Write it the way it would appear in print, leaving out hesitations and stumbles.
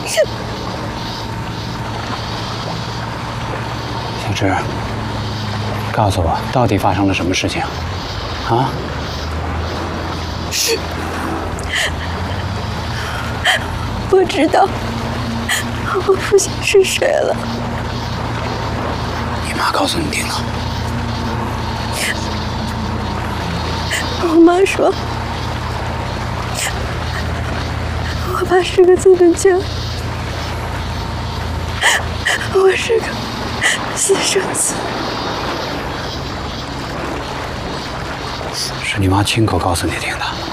小芝，告诉我，到底发生了什么事情？啊？ 我知道我父亲是谁了。 你妈告诉你定了？ 我妈说，我爸是个资本家，我是个私生子。 是你妈亲口告诉你定的？